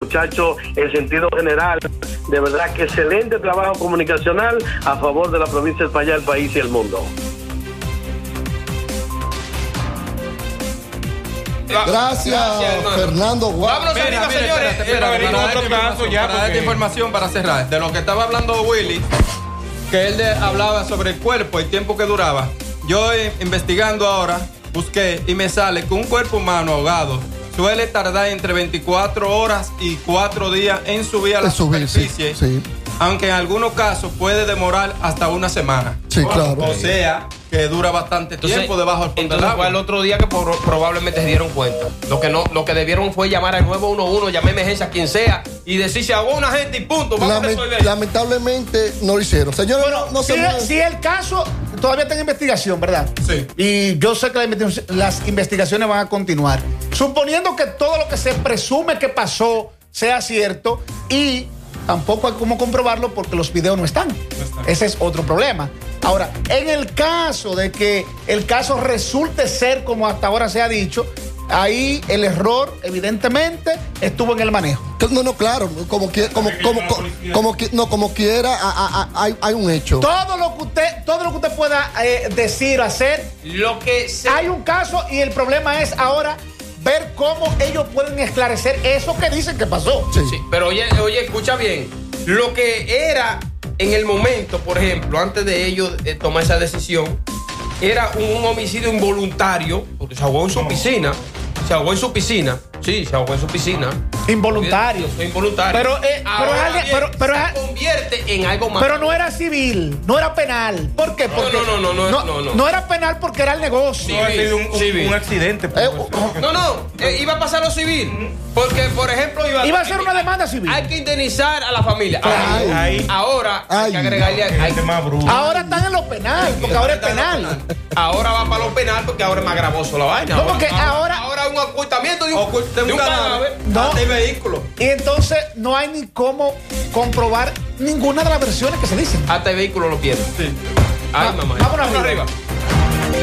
muchachos en sentido general. De verdad que excelente trabajo comunicacional a favor de la provincia de España, el país y el mundo. Gracias Fernando. Vámonos arriba, señores. Para esta información, para cerrar, de lo que estaba hablando Willy, que él hablaba sobre el cuerpo, el tiempo que duraba. Yo investigando ahora, busqué y me sale que un cuerpo humano ahogado suele tardar entre 24 horas y 4 días en subir a la superficie. Sí. Aunque en algunos casos puede demorar hasta una semana. Sí, claro. O sea, que dura bastante tiempo debajo del fondo del agua. Fue el otro día que probablemente se dieron cuenta. Lo que debieron fue llamar al 911, llamar a emergencia a quien sea y decir se ahogó una gente y punto. Vamos a resolver. Lamentablemente no lo hicieron. Señores, bueno, si el caso todavía está en investigación, ¿verdad? Sí. Y yo sé que las investigaciones van a continuar. Suponiendo que todo lo que se presume que pasó sea cierto y tampoco hay cómo comprobarlo porque los videos no están. Ese es otro problema. Ahora, en el caso de que el caso resulte ser como hasta ahora se ha dicho, ahí el error evidentemente estuvo en el manejo. No, claro, como quiera hay un hecho. Todo lo que usted pueda decir o hacer, hay un caso y el problema es ahora ver cómo ellos pueden esclarecer eso que dicen que pasó. Sí, pero oye, escucha bien. Lo que era en el momento, por ejemplo, antes de ellos tomar esa decisión, era un homicidio involuntario, porque se ahogó en su piscina. Se ahogó en su piscina. Sí, se ahogó en su piscina. Involuntario. Pero se convierte en algo más. Pero no era civil, no era penal. ¿Por qué? Porque no era penal porque era el negocio. No, ha sido un accidente. Iba a pasar lo civil. Porque, por ejemplo, iba a ser una demanda civil. Hay que indemnizar a la familia. Ahora hay que agregarle. Ahora están en lo penal, porque ahora es penal. Ahora va para lo penal porque ahora es más gravoso la vaina. No, porque ahora un ocultamiento de un cadáver de vehículo. Y entonces no hay ni cómo comprobar ninguna de las versiones que se dicen. Hasta el vehículo lo pierde. Sí. Ay, mamá. Vámonos arriba.